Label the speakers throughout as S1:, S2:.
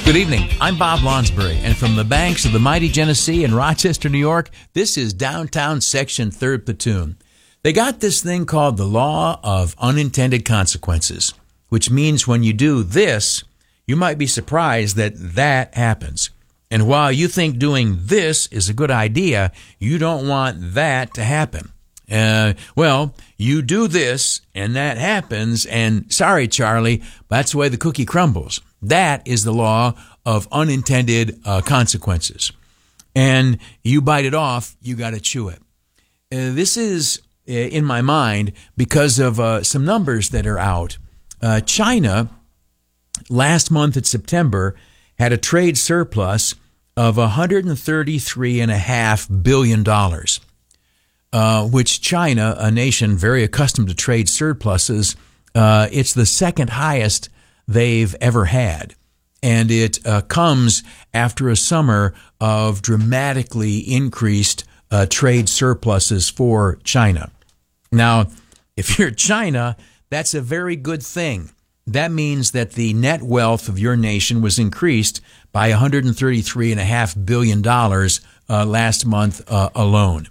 S1: Good evening. I'm Bob Lonsbury, and from the banks of the mighty Genesee in Rochester, New York, this is Downtown Section 3rd Platoon. They got this thing called the Law of Unintended Consequences, which means when you do this, you might be surprised that that happens. And while you think doing this is a good idea, you don't want that to happen. Well, you do this, and that happens, and sorry, Charlie, that's the way the cookie crumbles. That is the law of unintended consequences. And you bite it off, you got to chew it. This is, in my mind, because of some numbers that are out. China, last month in September, had a trade surplus of $133.5 billion. Which China, a nation very accustomed to trade surpluses, it's the second highest they've ever had. And it comes after a summer of dramatically increased trade surpluses for China. Now, if you're China, that's a very good thing. That means that the net wealth of your nation was increased by $133.5 billion last month alone.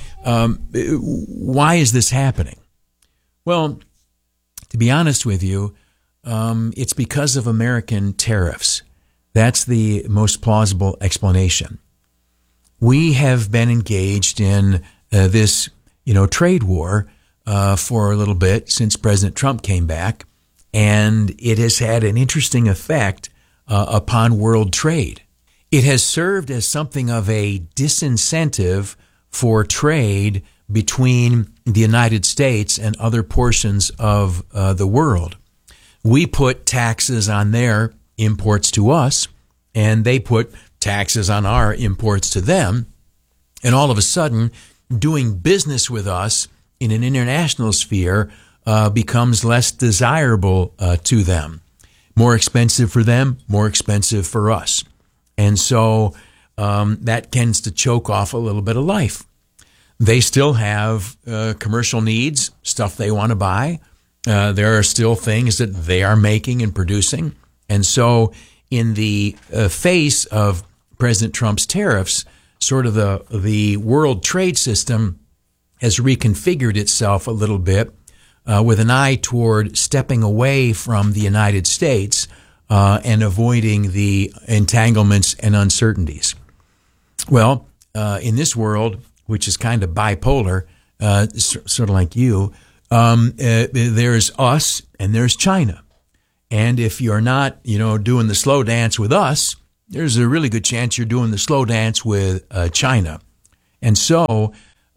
S1: Why is this happening? Well, to be honest with you, it's because of American tariffs. That's the most plausible explanation. We have been engaged in this, trade war for a little bit since President Trump came back, and it has had an interesting effect upon world trade. It has served as something of a disincentive for trade between the United States and other portions of the world. We put taxes on their imports to us, and they put taxes on our imports to them. And all of a sudden, doing business with us in an international sphere becomes less desirable to them. More expensive for them, more expensive for us. And so that tends to choke off a little bit of life. They still have commercial needs, stuff they want to buy. There are still things that they are making and producing. And so in the face of President Trump's tariffs, sort of the world trade system has reconfigured itself a little bit with an eye toward stepping away from the United States and avoiding the entanglements and uncertainties. Well, in this world, which is kind of bipolar, sort of like you, there's us and there's China. And if you're not, doing the slow dance with us, there's a really good chance you're doing the slow dance with China. And so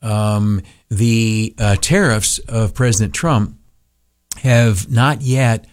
S1: the tariffs of President Trump have not yet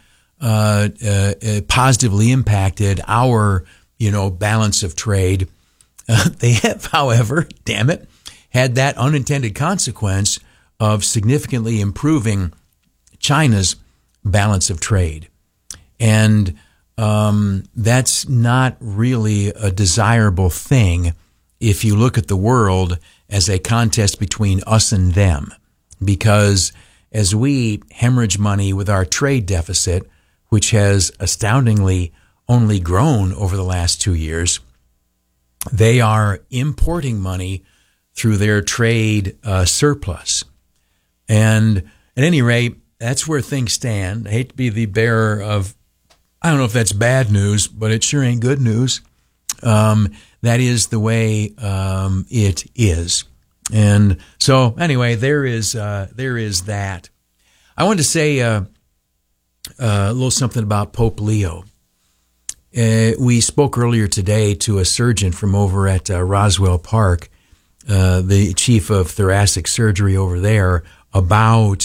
S1: positively impacted our, balance of trade. They have, however, damn it, had that unintended consequence of significantly improving China's balance of trade. And that's not really a desirable thing if you look at the world as a contest between us and them. Because as we hemorrhage money with our trade deficit, which has astoundingly only grown over the last 2 years, they are importing money through their trade surplus. And at any rate, that's where things stand. I hate to be the bearer of, I don't know if that's bad news, but it sure ain't good news. That is the way it is. And so anyway, there is that. I wanted to say a little something about Pope Leo. We spoke earlier today to a surgeon from over at Roswell Park, the chief of thoracic surgery over there, about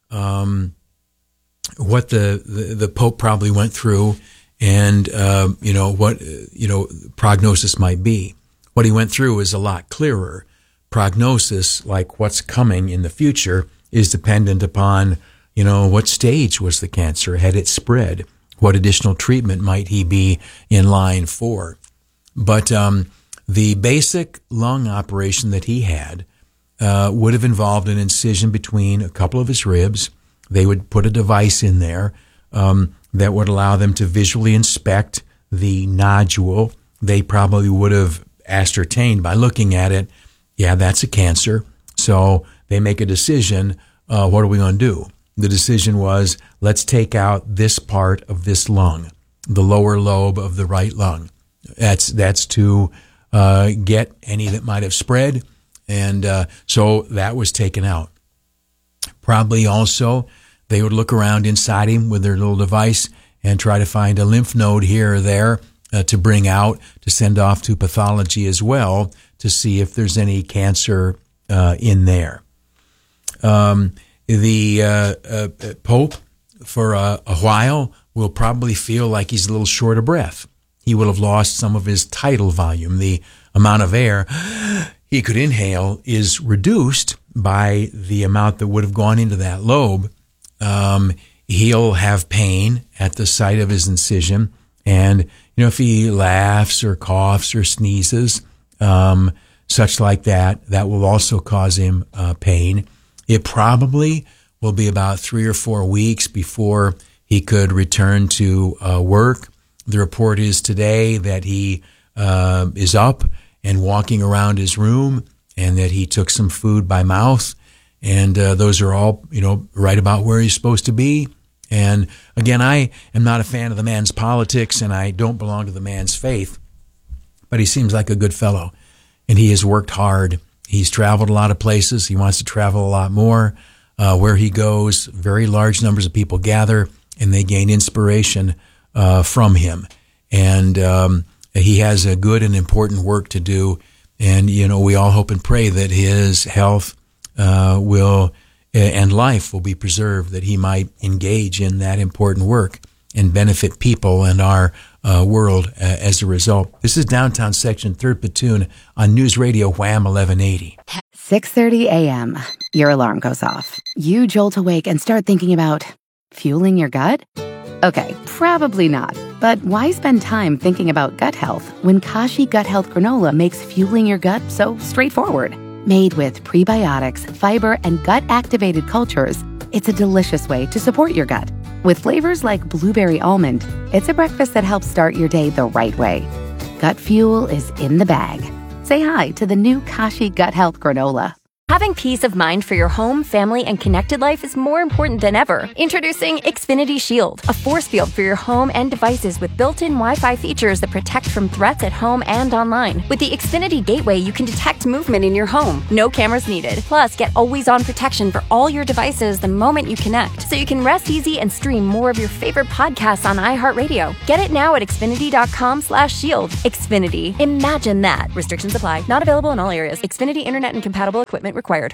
S1: what the Pope probably went through and what prognosis might be. What he went through is a lot clearer. Prognosis, like what's coming in the future, is dependent upon what stage was the cancer, had it spread, what additional treatment might he be in line for. But the basic lung operation that he had would have involved an incision between a couple of his ribs. They would put a device in there that would allow them to visually inspect the nodule, they probably would have ascertained by looking at it, yeah, that's a cancer. So they make a decision, what are we going to do? The decision was, let's take out this part of this lung, the lower lobe of the right lung. That's to get any that might have spread. And so that was taken out. Probably also, they would look around inside him with their little device and try to find a lymph node here or there to bring out, to send off to pathology as well, to see if there's any cancer in there. The Pope, for a while, will probably feel like he's a little short of breath. He will have lost some of his tidal volume. The amount of air he could inhale is reduced by the amount that would have gone into that lobe. He'll have pain at the site of his incision. And, if he laughs or coughs or sneezes, such like that, that will also cause him pain. It probably will be about 3 or 4 weeks before he could return to work. The report is today that he is up and walking around his room, and that he took some food by mouth. And those are all, right about where he's supposed to be. And again, I am not a fan of the man's politics, and I don't belong to the man's faith, but he seems like a good fellow, and he has worked hard. He's traveled a lot of places. He wants to travel a lot more. Where he goes, very large numbers of people gather, and they gain inspiration from him. And he has a good and important work to do. And, we all hope and pray that his health and life will be preserved, that he might engage in that important work and benefit people and our world as a result. This is Downtown Section, 3rd Platoon on News Radio Wham 1180.
S2: 6:30 a.m. Your alarm goes off. You jolt awake and start thinking about fueling your gut? Okay, probably not. But why spend time thinking about gut health when Kashi Gut Health Granola makes fueling your gut so straightforward? Made with prebiotics, fiber, and gut-activated cultures, it's a delicious way to support your gut. With flavors like blueberry almond, it's a breakfast that helps start your day the right way. Gut fuel is in the bag. Say hi to the new Kashi Gut Health Granola.
S3: Having peace of mind for your home, family, and connected life is more important than ever. Introducing Xfinity Shield, a force field for your home and devices with built-in Wi-Fi features that protect from threats at home and online. With the Xfinity Gateway, you can detect movement in your home. No cameras needed. Plus, get always-on protection for all your devices the moment you connect, so you can rest easy and stream more of your favorite podcasts on iHeartRadio. Get it now at Xfinity.com/shield. Xfinity. Imagine that. Restrictions apply. Not available in all areas. Xfinity Internet and compatible equipment required.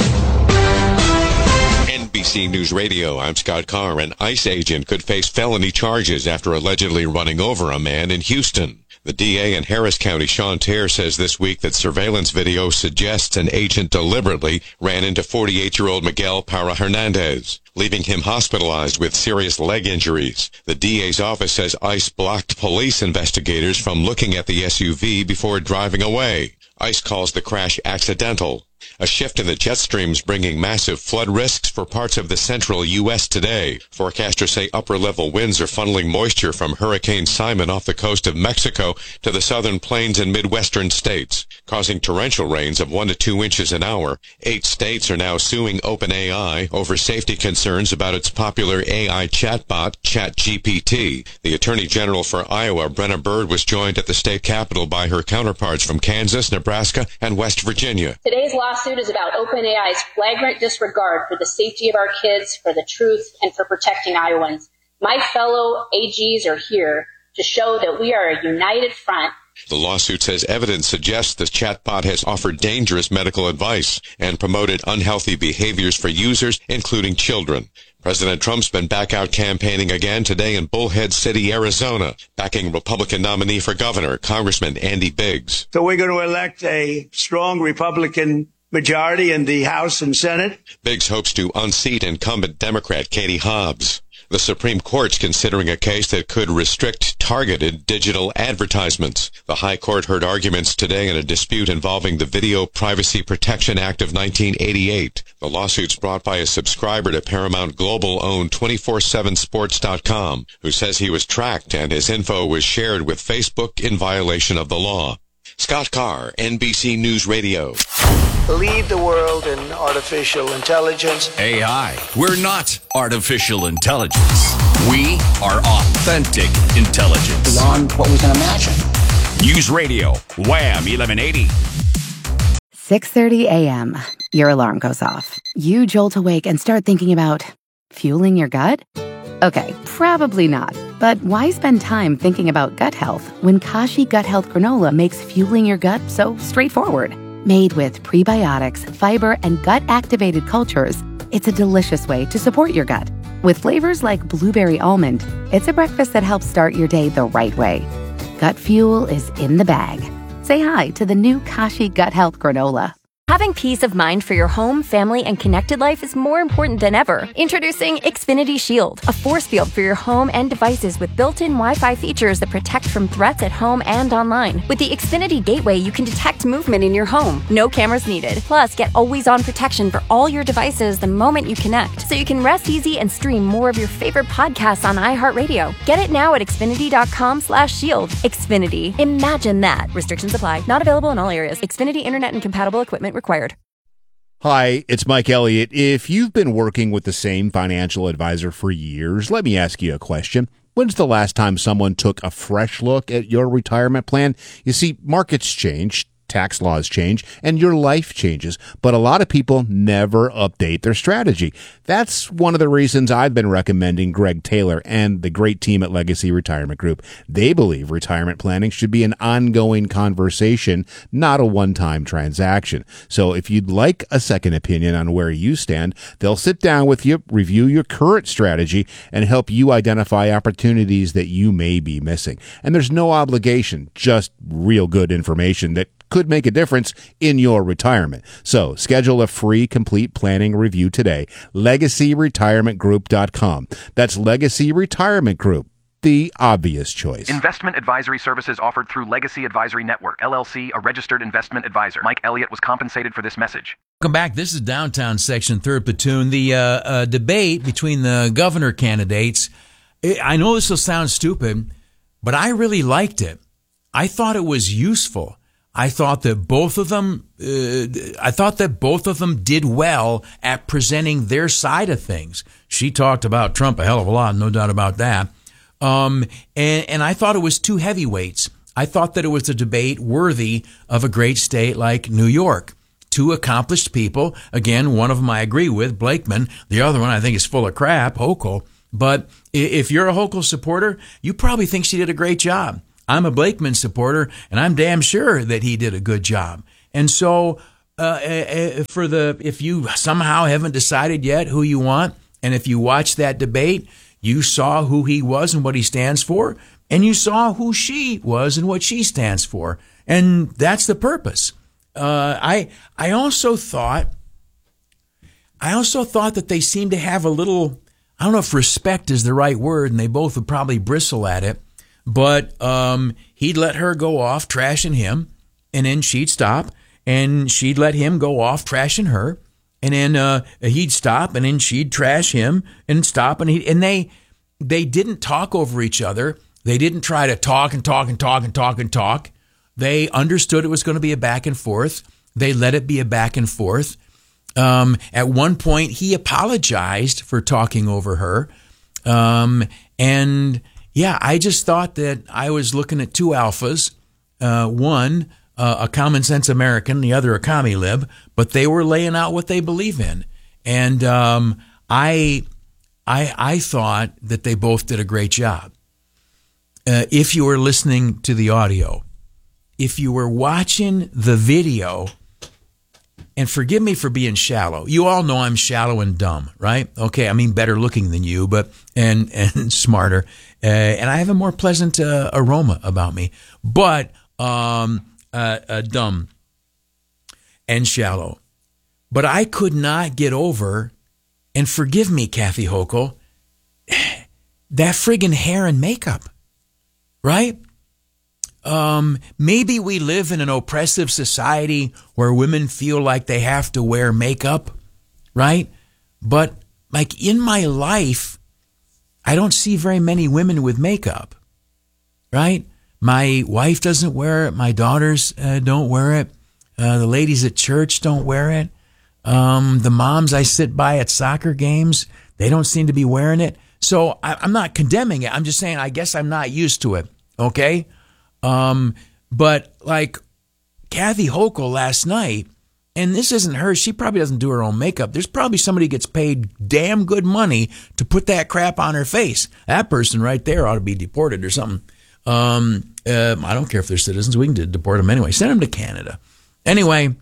S4: NBC News Radio, I'm Scott Carr. An ICE agent could face felony charges after allegedly running over a man in Houston. The DA in Harris County, Sean Terre, says this week that surveillance video suggests an agent deliberately ran into 48-year-old Miguel Parra Hernandez, leaving him hospitalized with serious leg injuries. The DA's office says ICE blocked police investigators from looking at the SUV before driving away. ICE calls the crash accidental. A shift in the jet streams bringing massive flood risks for parts of the central U.S. today. Forecasters say upper-level winds are funneling moisture from Hurricane Simon off the coast of Mexico to the southern plains and midwestern states, causing torrential rains of 1 to 2 inches an hour. 8 states are now suing OpenAI over safety concerns about its popular AI chatbot, ChatGPT. The Attorney General for Iowa, Brenna Bird, was joined at the state capitol by her counterparts from Kansas, Nebraska, and West Virginia.
S5: Today's lawsuit is about OpenAI's flagrant disregard for the safety of our kids, for the truth, and for protecting Iowans. My fellow AGs are here to show that we are a united front.
S4: The lawsuit says evidence suggests the chatbot has offered dangerous medical advice and promoted unhealthy behaviors for users, including children. President Trump's been back out campaigning again today in Bullhead City, Arizona, backing Republican nominee for governor, Congressman Andy Biggs.
S6: So we're going to elect a strong Republican majority in the House and Senate.
S4: Biggs hopes to unseat incumbent Democrat Katie Hobbs. The Supreme Court's considering a case that could restrict targeted digital advertisements. The High Court heard arguments today in a dispute involving the Video Privacy Protection Act of 1988. The lawsuit's brought by a subscriber to Paramount Global-owned 247sports.com, who says he was tracked and his info was shared with Facebook in violation of the law. Scott Carr, NBC News Radio.
S6: Lead the world in artificial intelligence.
S7: AI. We're not artificial intelligence. We are authentic intelligence.
S8: Beyond what we can imagine.
S7: News Radio, Wham 1180.
S2: 6:30 a.m. Your alarm goes off. You jolt awake and start thinking about fueling your gut? Okay, probably not. But why spend time thinking about gut health when Kashi Gut Health Granola makes fueling your gut so straightforward? Made with prebiotics, fiber, and gut-activated cultures, it's a delicious way to support your gut. With flavors like blueberry almond, it's a breakfast that helps start your day the right way. Gut fuel is in the bag. Say hi to the new Kashi Gut Health Granola.
S3: Having peace of mind for your home, family, and connected life is more important than ever. Introducing Xfinity Shield, a force field for your home and devices with built-in Wi-Fi features that protect from threats at home and online. With the Xfinity Gateway, you can detect movement in your home. No cameras needed. Plus, get always-on protection for all your devices the moment you connect, so you can rest easy and stream more of your favorite podcasts on iHeartRadio. Get it now at Xfinity.com/shield. Xfinity. Imagine that. Restrictions apply. Not available in all areas. Xfinity Internet and compatible equipment required.
S9: Hi, it's Mike Elliott. If you've been working with the same financial advisor for years, let me ask you a question. When's the last time someone took a fresh look at your retirement plan? You see, markets change, tax laws change, and your life changes, but a lot of people never update their strategy. That's one of the reasons I've been recommending Greg Taylor and the great team at Legacy Retirement Group. They believe retirement planning should be an ongoing conversation, not a one-time transaction. So if you'd like a second opinion on where you stand, they'll sit down with you, review your current strategy, and help you identify opportunities that you may be missing. And there's no obligation, just real good information that could make a difference in your retirement. So schedule a free complete planning review today. LegacyRetirementGroup.com. That's Legacy Retirement Group, the obvious choice.
S10: Investment advisory services offered through Legacy Advisory Network, LLC, a registered investment advisor. Mike Elliott was compensated for this message.
S1: Welcome back. This is Downtown Section, 3rd Platoon. The debate between the governor candidates, I know this will sound stupid, but I really liked it. I thought it was useful. I thought that both of them did well at presenting their side of things. She talked about Trump a hell of a lot, no doubt about that. And I thought it was two heavyweights. I thought that it was a debate worthy of a great state like New York. Two accomplished people. Again, one of them I agree with, Blakeman. The other one I think is full of crap, Hochul. But if you're a Hochul supporter, you probably think she did a great job. I'm a Blakeman supporter, and I'm damn sure that he did a good job. And so, if you somehow haven't decided yet who you want, and if you watch that debate, you saw who he was and what he stands for, and you saw who she was and what she stands for, and that's the purpose. I also thought that they seemed to have a little, I don't know if respect is the right word, and they both would probably bristle at it. But he'd let her go off trashing him, and then she'd stop, and she'd let him go off trashing her, and then he'd stop, and then she'd trash him and stop, and they didn't talk over each other. They didn't try to talk and talk and talk and talk and talk. They understood it was going to be a back and forth. They let it be a back and forth. At one point, he apologized for talking over her, and yeah, I just thought that I was looking at two alphas, one a common sense American, the other a commie lib, but they were laying out what they believe in, and I thought that they both did a great job. If you were listening to the audio, if you were watching the video, and forgive me for being shallow. You all know I'm shallow and dumb, right? Okay, I mean better looking than you, but and smarter, and I have a more pleasant aroma about me. But dumb and shallow. But I could not get over, and forgive me, Kathy Hochul, that friggin' hair and makeup, right? Maybe we live in an oppressive society where women feel like they have to wear makeup, right? But like in my life, I don't see very many women with makeup, right? My wife doesn't wear it. My daughters don't wear it. The ladies at church don't wear it. The moms I sit by at soccer games, they don't seem to be wearing it. So I'm not condemning it. I'm just saying I guess I'm not used to it, okay? But like Kathy Hochul last night, and this isn't her, she probably doesn't do her own makeup. There's probably somebody who gets paid damn good money to put that crap on her face. That person right there ought to be deported or something. I don't care if they're citizens. We can deport them anyway. Send them to Canada. Anyway,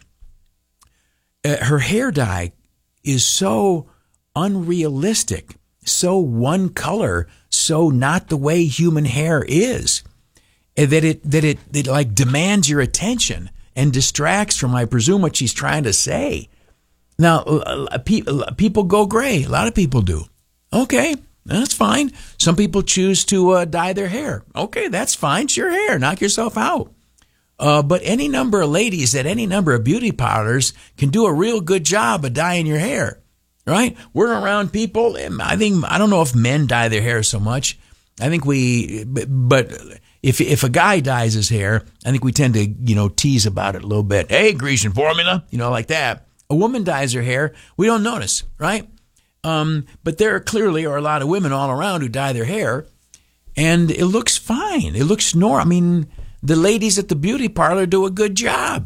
S1: her hair dye is so unrealistic, so one color, so not the way human hair is, that it like demands your attention and distracts from, I presume, what she's trying to say. Now, people go gray. A lot of people do. Okay, that's fine. Some people choose to dye their hair. Okay, that's fine. It's your hair. Knock yourself out. But any number of ladies at any number of beauty parlors can do a real good job of dyeing your hair, right? We're around people. I don't know if men dye their hair so much. I think but if a guy dyes his hair, I think we tend to, tease about it a little bit. Hey, Grecian formula, like that. A woman dyes her hair, we don't notice, right? But there clearly are a lot of women all around who dye their hair, and it looks fine. It looks normal. I mean, the ladies at the beauty parlor do a good job.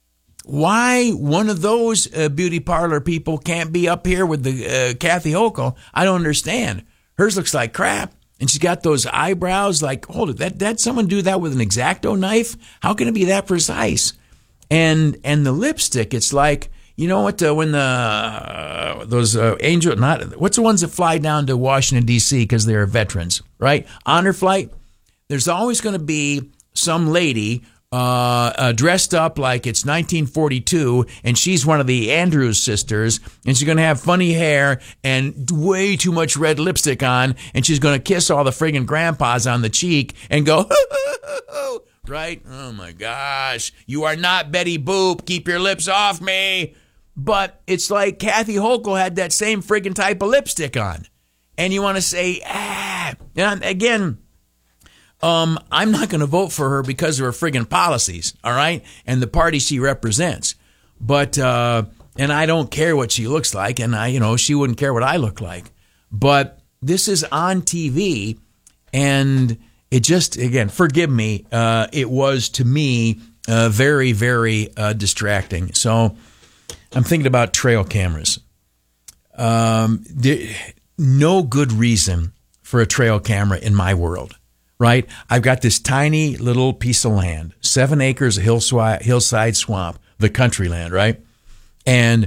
S1: Why one of those beauty parlor people can't be up here with the Kathy Hochul, I don't understand. Hers looks like crap. And she's got those eyebrows like, hold it, did someone do that with an X-Acto knife? How can it be that precise? And the lipstick, it's like, when those what's the ones that fly down to Washington, D.C. because they're veterans, right? Honor flight. There's always going to be some lady dressed up like it's 1942, and she's one of the Andrews sisters, and she's going to have funny hair and way too much red lipstick on, and she's going to kiss all the friggin' grandpas on the cheek and go, right? Oh my gosh, you are not Betty Boop. Keep your lips off me. But it's like Kathy Hochul had that same friggin' type of lipstick on, and you want to say, and again, I'm not going to vote for her because of her friggin' policies, all right, and the party she represents. But and I don't care what she looks like, and she wouldn't care what I look like. But this is on TV, and it just, again, forgive me, it was to me very, very distracting. So I'm thinking about trail cameras. No good reason for a trail camera in my world. Right? I've got this tiny little piece of land, 7 acres of hillside swamp, the country land, right? And